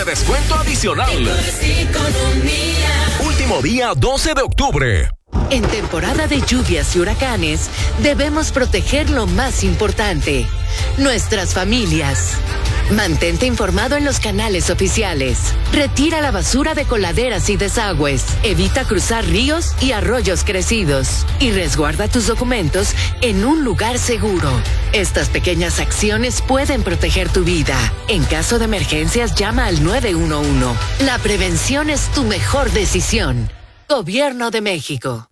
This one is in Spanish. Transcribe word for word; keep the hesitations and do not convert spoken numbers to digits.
descuento adicional. Último día doce de octubre. En temporada de lluvias y huracanes, debemos proteger lo más importante, nuestras familias. Mantente informado en los canales oficiales. Retira la basura de coladeras y desagües. Evita cruzar ríos y arroyos crecidos. Y resguarda tus documentos en un lugar seguro. Estas pequeñas acciones pueden proteger tu vida. En caso de emergencias, llama al nueve uno uno. La prevención es tu mejor decisión. Gobierno de México.